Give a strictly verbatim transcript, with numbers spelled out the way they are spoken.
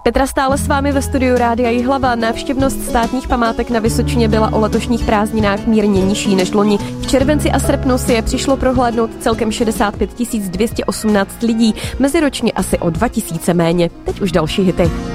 Petra Stále s vámi ve studiu Rádia Jihlava. Návštěvnost státních památek na Vysočině byla o letošních prázdninách mírně nižší než loni. V červenci a srpnu si je přišlo prohlédnout celkem šedesát pět tisíc dvě stě osmnáct lidí, meziročně asi o dva tisíce méně. Teď už další hity.